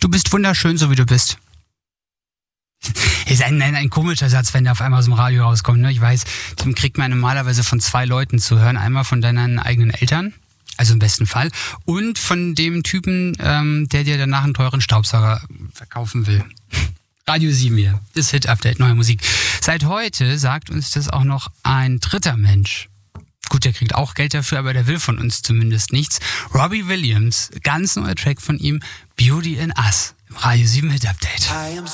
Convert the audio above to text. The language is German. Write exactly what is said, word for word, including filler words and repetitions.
Du bist wunderschön, so wie du bist. Ist ein, ein, ein komischer Satz, wenn der auf einmal aus dem Radio rauskommt. Ne? Ich weiß, den kriegt man normalerweise von zwei Leuten zu hören. Einmal von deinen eigenen Eltern, also im besten Fall, und von dem Typen, ähm, der dir danach einen teuren Staubsauger verkaufen will. Radio sieben hier, das Hit-Update, neue Musik. Seit heute sagt uns das auch noch ein dritter Mensch. Gut, der kriegt auch Geld dafür, aber der will von uns zumindest nichts. Robbie Williams, ganz neuer Track von ihm, Beauty in Us, im Radio sieben Hit-Update.